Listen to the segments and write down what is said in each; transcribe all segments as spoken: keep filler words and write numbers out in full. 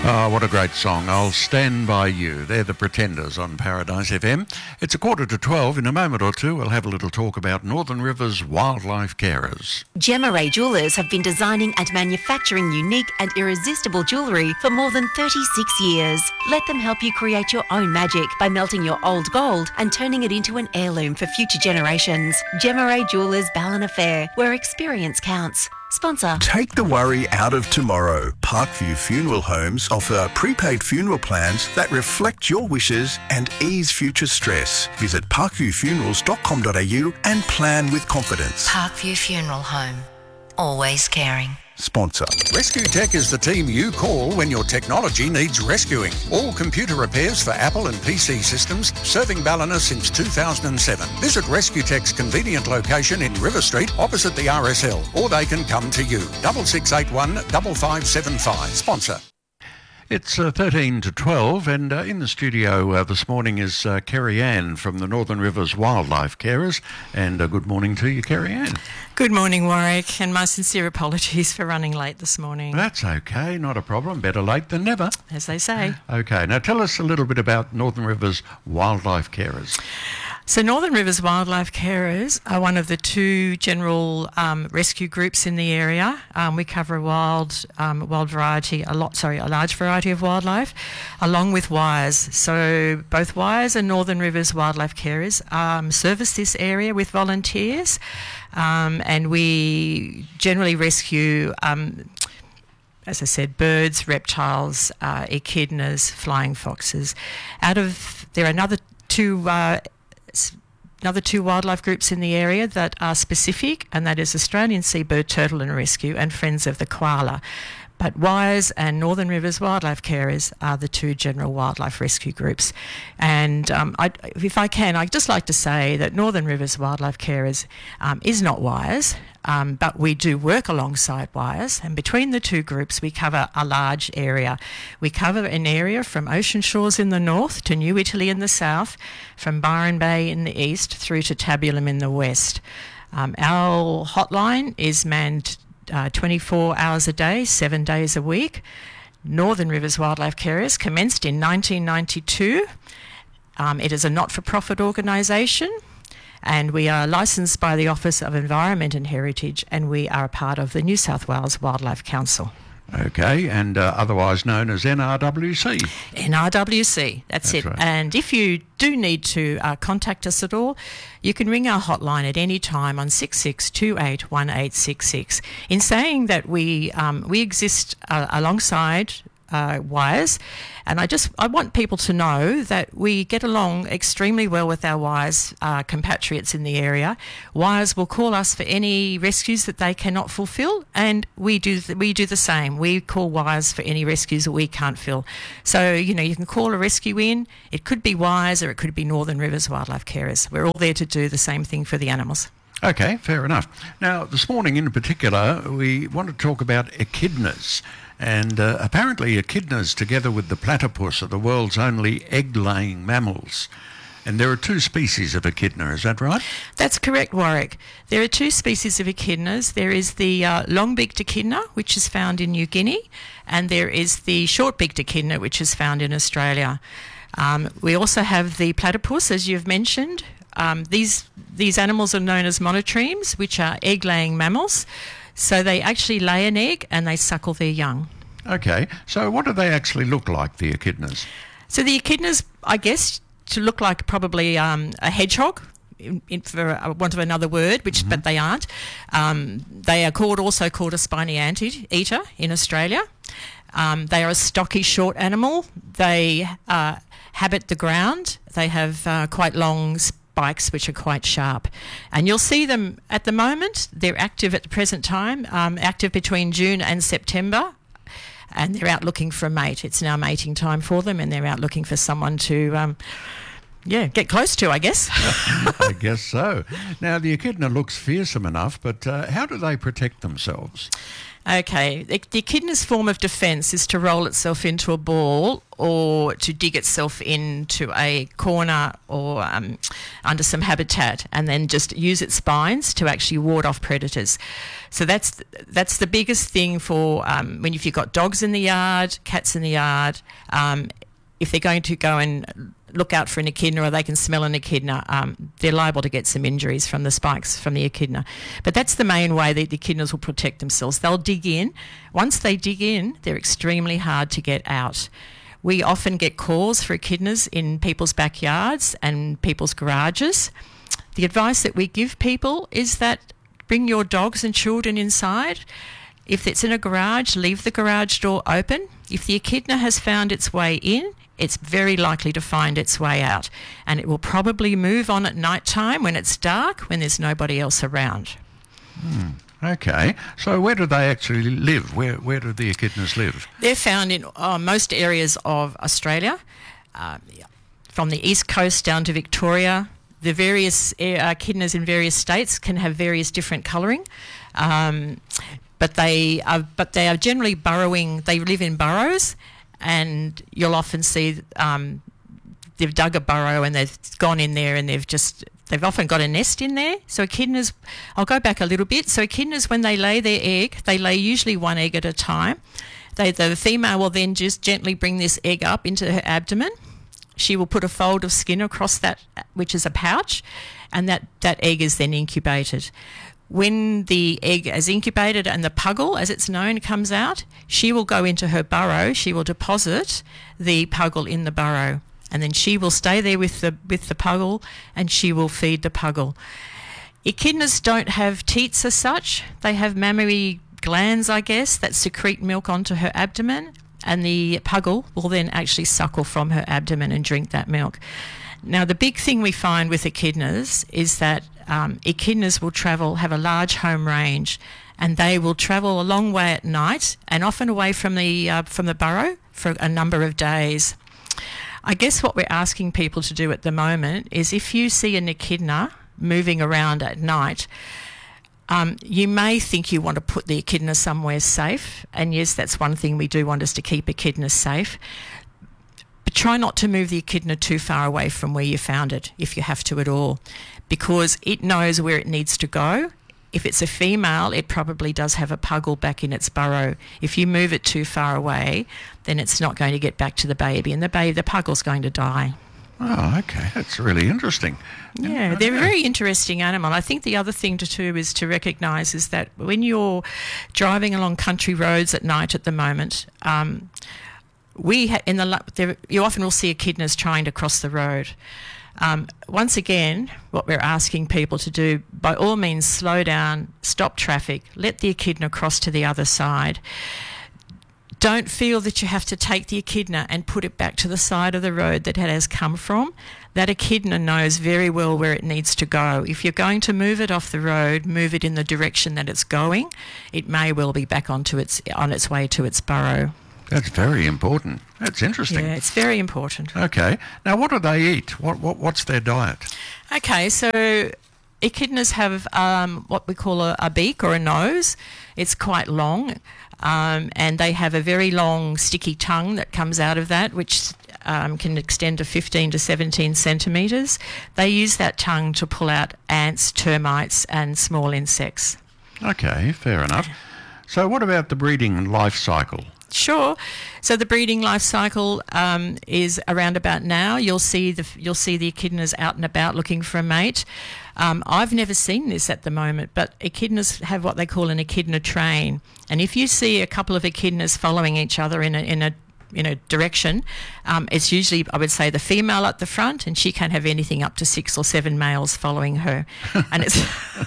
Oh, what a great song. I'll Stand By You. They're the Pretenders on Paradise F M. It's a quarter to twelve. In a moment or two, we'll have a little talk about Northern River's wildlife carers. Gemma Ray Jewellers have been designing and manufacturing unique and irresistible jewellery for more than thirty-six years. Let them help you create your own magic by melting your old gold and turning it into an heirloom for future generations. Gemma Ray Jewellers Ballina Fair, where experience counts. Sponsor. Take the worry out of tomorrow. Parkview Funeral Homes offer prepaid funeral plans that reflect your wishes and ease future stress. Visit parkview funerals dot com dot a u and plan with confidence. Parkview Funeral Home. Always caring. Sponsor. Rescue Tech is the team you call when your technology needs rescuing. All computer repairs for Apple and P C systems, serving Ballina since two thousand seven. Visit Rescue Tech's convenient location in River Street, opposite the R S L, or they can come to you. Double six eight one five five seven five. Sponsor. It's uh, thirteen to twelve, and uh, in the studio uh, this morning is uh, Kerry Ann from the Northern Rivers Wildlife Carers. And uh, good morning to you, Kerry Ann. Good morning, Warwick, and my sincere apologies for running late this morning. That's okay, not a problem. Better late than never. As they say. Okay, now tell us a little bit about Northern Rivers Wildlife Carers. So Northern Rivers Wildlife Carers are one of the two general um, rescue groups in the area. Um, we cover a wild, um, wild variety, a lot, sorry, a large variety of wildlife, along with wires. So both wires and Northern Rivers Wildlife Carers um, service this area with volunteers, um, and we generally rescue, um, as I said, birds, reptiles, uh, echidnas, flying foxes. Out of there are another two. Uh, Another two wildlife groups in the area that are specific, and that is Australian Seabird Turtle and Rescue and Friends of the Koala. But WIRES and Northern Rivers Wildlife Carers are the two general wildlife rescue groups. And um, I, if I can, I'd just like to say that Northern Rivers Wildlife Carers um, is not WIRES, um, but we do work alongside WIRES. And between the two groups, we cover a large area. We cover an area from Ocean Shores in the north to New Italy in the south, from Byron Bay in the east through to Tabulum in the west. Um, our hotline is manned Uh, twenty-four hours a day, seven days a week. Northern Rivers Wildlife Carers commenced in nineteen ninety-two. Um, it is a not-for-profit organisation, and we are licensed by the Office of Environment and Heritage, and we are a part of the New South Wales Wildlife Council. Okay, and uh, otherwise known as N R W C. N R W C, that's, that's it. Right. And if you do need to uh, contact us at all, you can ring our hotline at any time on six six two eight one eight six six. In saying that, we um, we exist uh, alongside uh, WIRES, and I just I want people to know that we get along extremely well with our WIRES uh, compatriots in the area. WIRES will call us for any rescues that they cannot fulfil, and we do th- we do the same. We call WIRES for any rescues that we can't fill. So, you know, you can call a rescue in. It could be WIRES or it could be Northern Rivers Wildlife Carers. We're all there to do the same thing for the animals. Okay, fair enough. Now, this morning in particular, we want to talk about echidnas. And uh, apparently echidnas, together with the platypus, are the world's only egg-laying mammals. And there are two species of echidna, is that right? That's correct, Warwick. There are two species of echidnas. There is the uh, long-beaked echidna, which is found in New Guinea, and there is the short-beaked echidna, which is found in Australia. Um, we also have the platypus, as you've mentioned. Um, these, these animals are known as monotremes, which are egg-laying mammals. So they actually lay an egg and they suckle their young. Okay, so what do they actually look like, the echidnas? So the echidnas, I guess, to look like probably um, a hedgehog, in, in, for want of another word, which mm-hmm. but they aren't. Um, they are called also called a spiny anteater in Australia. Um, they are a stocky, short animal. They uh, habit the ground. They have uh, quite long spikes which are quite sharp, and you'll see them at the moment. They're active at the present time, um, active between June and September, and they're out looking for a mate. It's now mating time for them, and they're out looking for someone to um, yeah get close to, I guess. I guess so. Now, the echidna looks fearsome enough, but uh, how do they protect themselves? Okay, the, the echidna's form of defence is to roll itself into a ball or to dig itself into a corner or um, under some habitat, and then just use its spines to actually ward off predators. So that's that's the biggest thing for um, when if you've got dogs in the yard, cats in the yard. Um, if they're going to go and look out for an echidna, or they can smell an echidna, um, they're liable to get some injuries from the spikes from the echidna. But that's the main way that the echidnas will protect themselves. They'll dig in. Once they dig in, they're extremely hard to get out. We often get calls for echidnas in people's backyards and people's garages. The advice that we give people is that bring your dogs and children inside. If it's in a garage, leave the garage door open. If the echidna has found its way in, it's very likely to find its way out, and it will probably move on at night time when it's dark, when there's nobody else around. Hmm. Okay, so where do they actually live? Where where do the echidnas live? They're found in uh, most areas of Australia, uh, from the east coast down to Victoria. The various uh, echidnas in various states can have various different colouring, um, but they are but they are generally burrowing. They live in burrows. And you'll often see um, they've dug a burrow and they've gone in there and they've just, they've often got a nest in there. So echidnas, I'll go back a little bit. So echidnas, when they lay their egg, they lay usually one egg at a time. They, the female will then just gently bring this egg up into her abdomen. She will put a fold of skin across that, which is a pouch, and that, that egg is then incubated. When the egg is incubated and the puggle, as it's known, comes out, she will go into her burrow. She will deposit the puggle in the burrow, and then she will stay there with the with the puggle, and she will feed the puggle. Echidnas don't have teats as such. They have mammary glands, I guess, that secrete milk onto her abdomen, and the puggle will then actually suckle from her abdomen and drink that milk. Now, the big thing we find with echidnas is that um, echidnas will travel, have a large home range, and they will travel a long way at night and often away from the uh, from the burrow for a number of days. I guess what we're asking people to do at the moment is, if you see an echidna moving around at night, um, you may think you want to put the echidna somewhere safe, and yes, that's one thing we do want, is to keep echidnas safe. But try not to move the echidna too far away from where you found it, if you have to at all, because it knows where it needs to go. If it's a female, it probably does have a puggle back in its burrow. If you move it too far away, then it's not going to get back to the baby, and the baby, the puggle's going to die. Oh, okay. That's really interesting. Yeah, they're a very interesting animal. I think the other thing to too is to recognise is that when you're driving along country roads at night at the moment, um, we ha- in the there, you often will see echidnas trying to cross the road. Um, once again, what we're asking people to do, by all means, slow down, stop traffic, let the echidna cross to the other side. Don't feel that you have to take the echidna and put it back to the side of the road that it has come from. That echidna knows very well where it needs to go. If you're going to move it off the road, move it in the direction that it's going. It may well be back onto its on its way to its burrow. That's very important. That's interesting. Yeah, it's very important. Okay. Now, what do they eat? What, what What's their diet? Okay, so echidnas have um, what we call a, a beak or a nose. It's quite long, um, and they have a very long, sticky tongue that comes out of that, which um, can extend to fifteen to seventeen centimetres. They use that tongue to pull out ants, termites, and small insects. Okay, fair enough. So what about the breeding life cycle? Sure. So the breeding life cycle um, is around about now. You'll see the you'll see the echidnas out and about looking for a mate. Um, I've never seen this at the moment, but echidnas have what they call an echidna train. And if you see a couple of echidnas following each other in a in a in a direction, um, it's usually, I would say, the female at the front, and she can have anything up to six or seven males following her. And it's,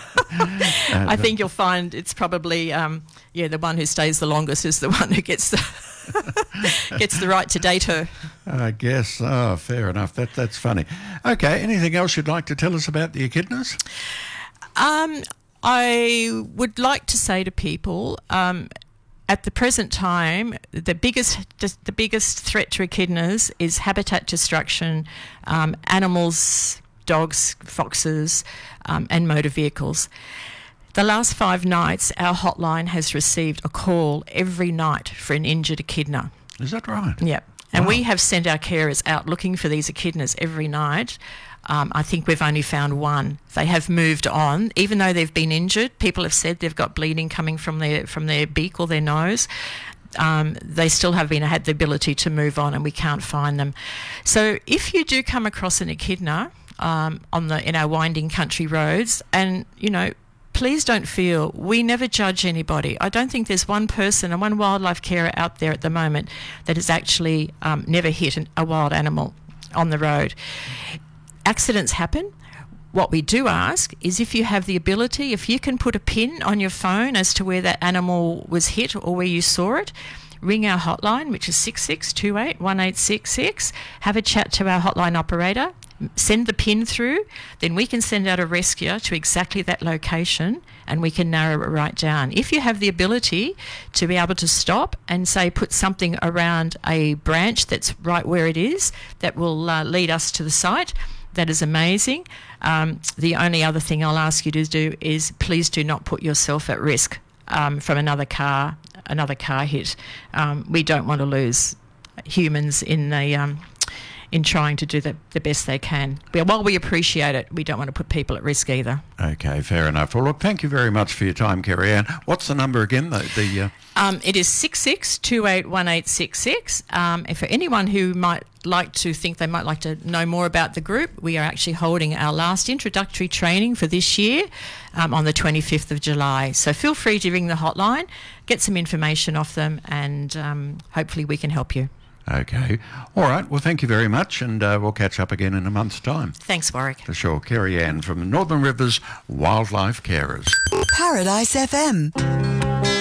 I think you'll find it's probably, um, yeah, the one who stays the longest is the one who gets the gets the right to date her. I guess. Oh, fair enough. That that's funny. Okay. Anything else you'd like to tell us about the echidnas? Um, I would like to say to people, um, at the present time, the biggest just the biggest threat to echidnas is habitat destruction, um, animals, dogs, foxes, um, and motor vehicles. The last five nights, our hotline has received a call every night for an injured echidna. Is that right? Yeah. And Wow. we have sent our carers out looking for these echidnas every night. Um, I think we've only found one. They have moved on, even though they've been injured. People have said they've got bleeding coming from their from their beak or their nose. Um, they still have been had the ability to move on, and we can't find them. So if you do come across an echidna um, on the in our winding country roads, and you know, please don't feel, we never judge anybody. I don't think there's one person and one wildlife carer out there at the moment that has actually um, never hit an, a wild animal on the road. Accidents happen. What we do ask is if you have the ability, if you can put a pin on your phone as to where that animal was hit or where you saw it, ring our hotline, which is six six two eight, one eight six six, have a chat to our hotline operator, send the pin through, then we can send out a rescuer to exactly that location and we can narrow it right down. If you have the ability to be able to stop and, say, put something around a branch that's right where it is, that will uh, lead us to the site, that is amazing. Um, the only other thing I'll ask you to do is please do not put yourself at risk um, from another car, another car hit. Um, we don't want to lose humans in the um, in trying to do the, the best they can. But while we appreciate it, we don't want to put people at risk either. Okay, fair enough. Well, look, thank you very much for your time, Kerry Ann. What's the number again? The, the uh... um, it is six six two eight, one eight six six. Um, and for anyone who might like to think they might like to know more about the group, we are actually holding our last introductory training for this year um, on the twenty-fifth of July. So feel free to ring the hotline, get some information off them, and um, hopefully we can help you. Okay. All right. Well, thank you very much, and uh, we'll catch up again in a month's time. Thanks, Warwick. For sure. Kerry Ann from the Northern Rivers Wildlife Carers. Paradise F M.